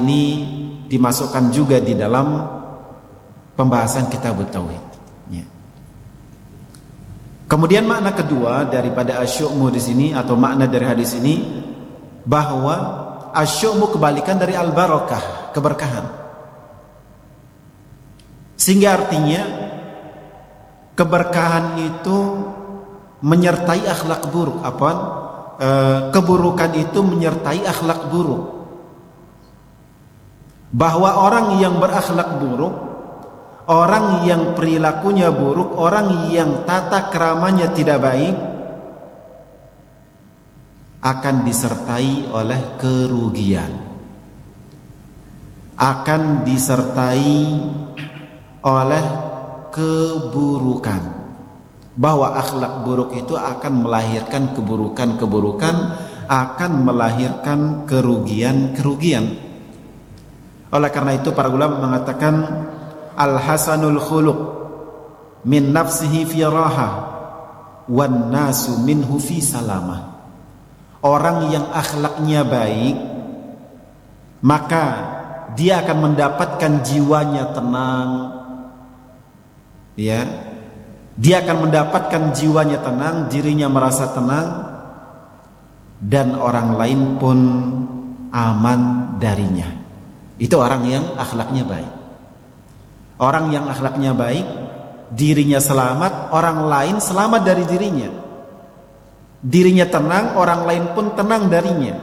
ini dimasukkan juga di dalam pembahasan kitab tauhid. Ya. Kemudian makna kedua daripada asyu'mu di sini, atau makna dari hadis ini, bahwa asyu'mu kebalikan dari al-barakah, keberkahan. Sehingga artinya keberkahan itu menyertai akhlak buruk, keburukan itu menyertai akhlak buruk. Bahwa orang yang berakhlak buruk, orang yang perilakunya buruk, orang yang tata keramanya tidak baik, akan disertai oleh kerugian, akan disertai oleh keburukan. Bahwa akhlak buruk itu akan melahirkan keburukan-keburukan, akan melahirkan kerugian-kerugian. Oleh karena itu para ulama mengatakan al-hasanul khuluq min nafsihi fi raha wan nasu minhu fi salamah. Orang yang akhlaknya baik, maka dia akan mendapatkan jiwanya tenang. Ya. Dia akan mendapatkan jiwanya tenang, dirinya merasa tenang, dan orang lain pun aman darinya. Itu orang yang akhlaknya baik. Orang yang akhlaknya baik, dirinya selamat, orang lain selamat dari dirinya. Dirinya tenang, orang lain pun tenang darinya.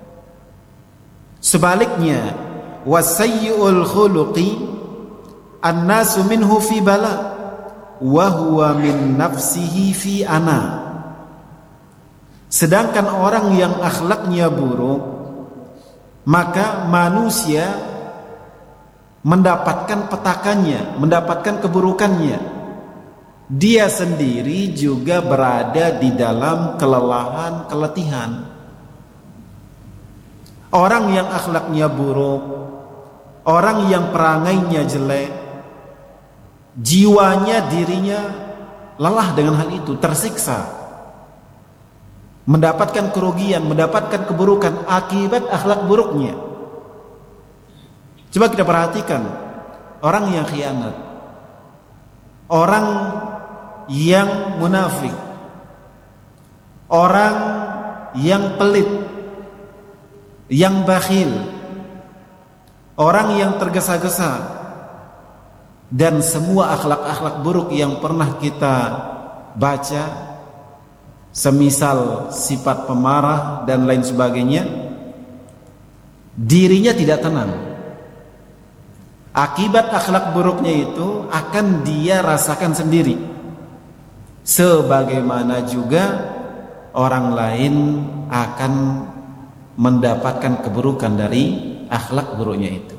Sebaliknya, wasayyi'ul khuluqi annasu minhu fi bala wa huwa min nafsihi fi ana. Sedangkan orang yang akhlaknya buruk, maka manusia mendapatkan petakannya, mendapatkan keburukannya. Dia sendiri juga berada di dalam kelelahan, keletihan. Orang yang akhlaknya buruk, orang yang perangainya jelek, jiwanya, dirinya lelah dengan hal itu, tersiksa, mendapatkan kerugian, mendapatkan keburukan akibat akhlak buruknya. Coba kita perhatikan orang yang khianat, orang yang munafik, orang yang pelit, yang bakhil, orang yang tergesa-gesa, dan semua akhlak-akhlak buruk yang pernah kita baca, semisal sifat pemarah dan lain sebagainya, dirinya tidak tenang. Akibat akhlak buruknya itu akan dia rasakan sendiri, sebagaimana juga orang lain akan mendapatkan keburukan dari akhlak buruknya itu.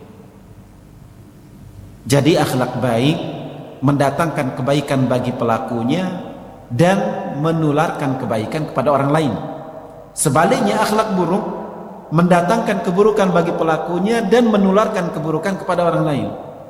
Jadi akhlak baik mendatangkan kebaikan bagi pelakunya dan menularkan kebaikan kepada orang lain. Sebaliknya akhlak buruk mendatangkan keburukan bagi pelakunya dan menularkan keburukan kepada orang lain.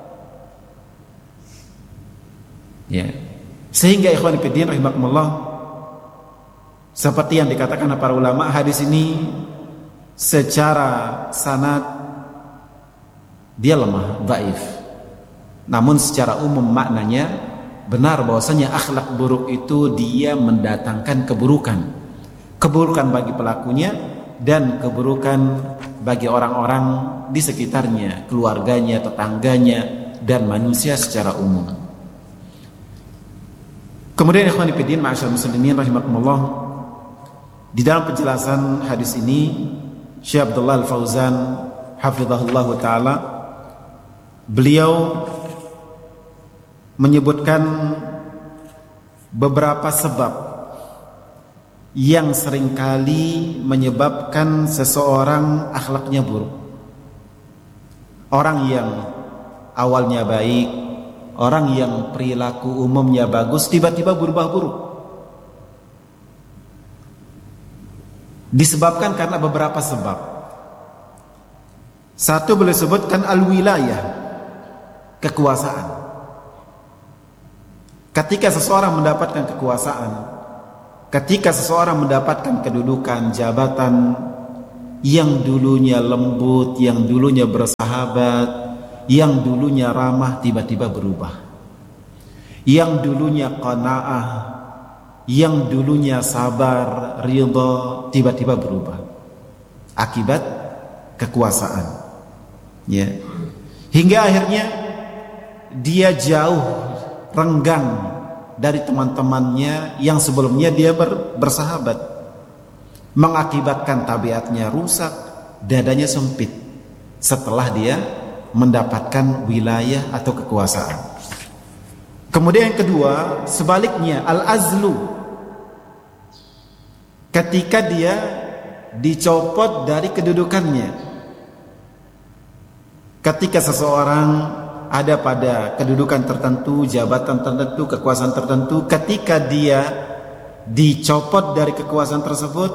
Ya. Sehingga ikhwan fillah rahimakumullah, seperti yang dikatakan para ulama, hadis ini secara sanad dia lemah, dhaif. Namun secara umum maknanya benar, bahwasanya akhlak buruk itu dia mendatangkan keburukan. Keburukan bagi pelakunya dan keburukan bagi orang-orang di sekitarnya, keluarganya, tetangganya, dan manusia secara umum. Kemudian ikhwan fillah ma'asyiral muslimin rahimakumullah, di dalam penjelasan hadis ini Syekh Abdullah Al-Fauzan hafizahullah taala, beliau menyebutkan beberapa sebab yang seringkali menyebabkan seseorang akhlaknya buruk. Orang yang awalnya baik, orang yang perilaku umumnya bagus, tiba-tiba berubah buruk. Disebabkan karena beberapa sebab. Satu boleh sebutkan al-wilayah, kekuasaan. Ketika seseorang mendapatkan kekuasaan, ketika seseorang mendapatkan kedudukan, jabatan, yang dulunya lembut, yang dulunya bersahabat, yang dulunya ramah tiba-tiba berubah. Yang dulunya qanaah, yang dulunya sabar, ridha, tiba-tiba berubah akibat kekuasaan. Ya. Hingga akhirnya dia jauh renggang dari teman-temannya yang sebelumnya dia bersahabat, mengakibatkan tabiatnya rusak, dadanya sempit setelah dia mendapatkan wilayah atau kekuasaan. Kemudian yang kedua, sebaliknya al-azlu, ketika dia dicopot dari kedudukannya. Ketika seseorang ada pada kedudukan tertentu, jabatan tertentu, kekuasaan tertentu, ketika dia dicopot dari kekuasaan tersebut,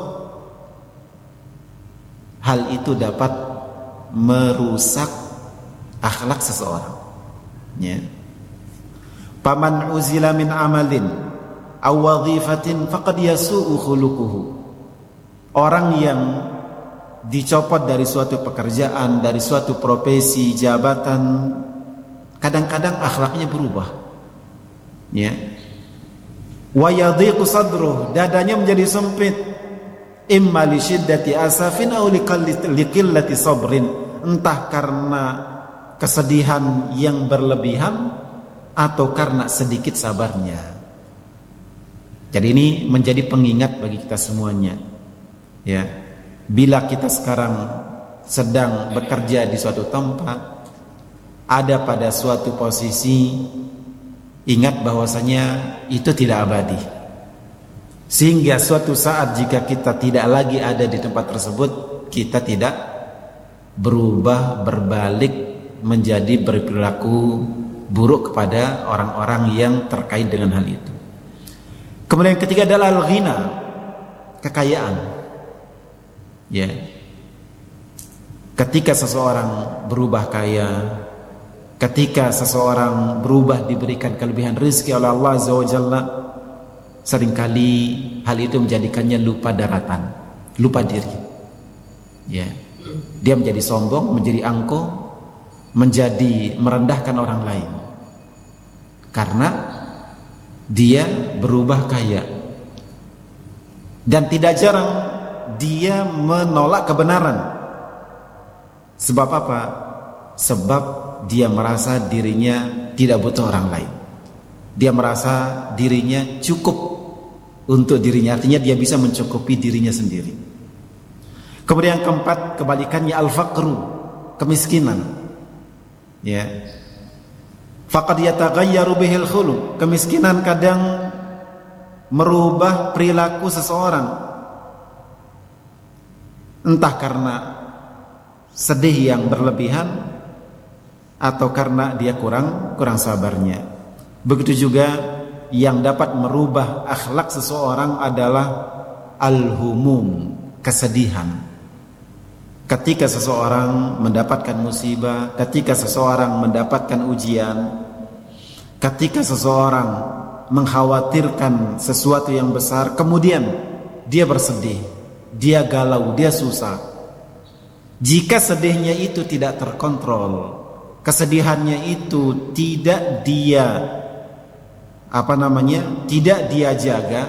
hal itu dapat merusak akhlak seseorang. Ya. Paman uzila min amalin aw wadhifatin faqad yasu'u khuluquhu. Orang yang dicopot dari suatu pekerjaan, dari suatu profesi, jabatan, kadang-kadang akhlaknya berubah. Ya. Wa yadhiqu sadruh, dadanya menjadi sempit. Imma li syiddati asafin aw liqillati sabrin, entah karena kesedihan yang berlebihan atau karena sedikit sabarnya. Jadi ini menjadi pengingat bagi kita semuanya. Ya, bila kita sekarang sedang bekerja di suatu tempat, ada pada suatu posisi, ingat bahwasanya itu tidak abadi. Sehingga suatu saat jika kita tidak lagi ada di tempat tersebut, kita tidak berubah, berbalik menjadi berperilaku buruk kepada orang-orang yang terkait dengan hal itu. Kemudian yang ketiga adalah al-ghina, kekayaan. Ya. Ketika seseorang berubah kaya, ketika seseorang berubah diberikan kelebihan rezeki oleh Allah Azza wa Jalla, seringkali hal itu menjadikannya lupa daratan, lupa diri. Ya. Dia menjadi sombong, menjadi angkuh, menjadi merendahkan orang lain. Karena dia berubah kaya. Dan tidak jarang dia menolak kebenaran. Sebab apa? Sebab dia merasa dirinya tidak butuh orang lain. Dia merasa dirinya cukup untuk dirinya, artinya dia bisa mencukupi dirinya sendiri. Kemudian yang keempat, kebalikannya al-faqru, kemiskinan. Ya. Faqad yataghayyaru bihil khuluq, kemiskinan kadang merubah perilaku seseorang. Entah karena sedih yang berlebihan atau karena dia kurang sabarnya. Begitu juga yang dapat merubah akhlak seseorang adalah al-humum, kesedihan. Ketika seseorang mendapatkan musibah, ketika seseorang mendapatkan ujian, ketika seseorang mengkhawatirkan sesuatu yang besar, kemudian dia bersedih, dia galau, dia susah. Jika sedihnya itu tidak terkontrol, kesedihannya itu tidak dia tidak dia jaga,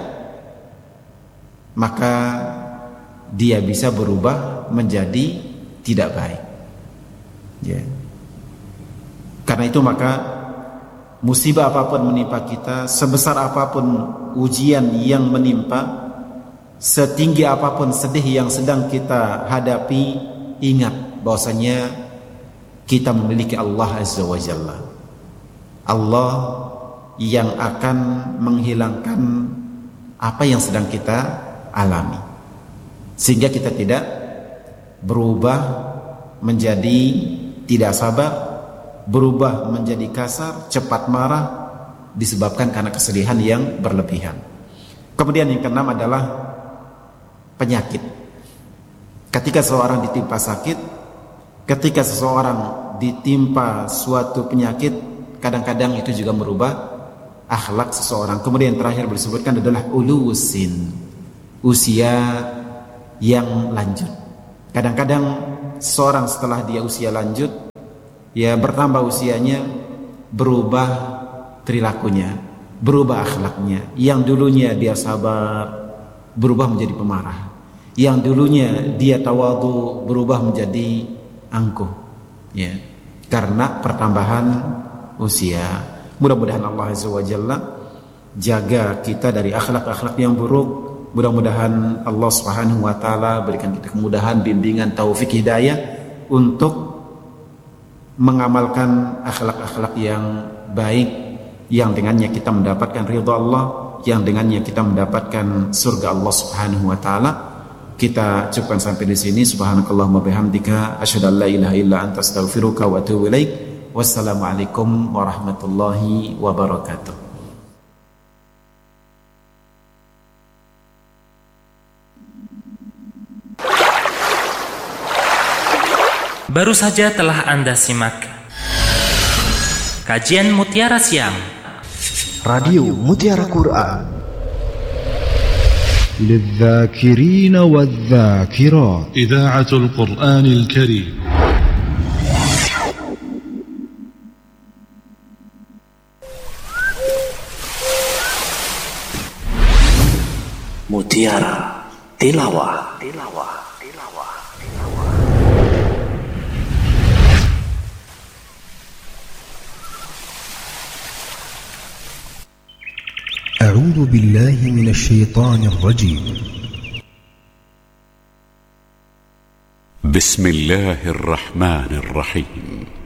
maka dia bisa berubah menjadi tidak baik. Ya. Karena itu maka musibah apapun menimpa kita, sebesar apapun ujian yang menimpa, setinggi apapun sedih yang sedang kita hadapi, ingat bahwasanya kita memiliki Allah Azza wa Jalla. Allah yang akan menghilangkan apa yang sedang kita alami, sehingga kita tidak berubah menjadi tidak sabar, berubah menjadi kasar, cepat marah disebabkan karena kesedihan yang berlebihan. Kemudian yang keenam adalah penyakit. Ketika seseorang ditimpa sakit, ketika seseorang ditimpa suatu penyakit, kadang-kadang itu juga merubah akhlak seseorang. Kemudian yang terakhir disebutkan adalah ulusin, usia yang lanjut. Kadang-kadang seorang setelah dia usia lanjut, ya bertambah usianya, berubah perilakunya, berubah akhlaknya. Yang dulunya dia sabar, berubah menjadi pemarah. Yang dulunya dia tawadhu, berubah menjadi angkuh, ya, karena pertambahan usia. Mudah-mudahan Allah Azza wa Jalla jaga kita dari akhlak-akhlak yang buruk. Mudah-mudahan Allah Subhanahu wa taala berikan kita kemudahan, bimbingan, taufik, hidayah untuk mengamalkan akhlak-akhlak yang baik, yang dengannya kita mendapatkan ridha Allah, yang dengannya kita mendapatkan surga Allah Subhanahu wa taala. Kita cukupkan sampai di sini. Subhanakallahumma bihamdika asyhadu an la ilaha illa anta astaghfiruka wa atubu ilaik. Wassalamualaikum warahmatullahi wabarakatuh. Baru saja telah Anda simak kajian Mutiara Siang Radio Mutiara Quran للذاكرين والذاكرات إذاعة القرآن الكريم Mutiara Tilawah. أعوذ بالله من الشيطان الرجيم بسم الله الرحمن الرحيم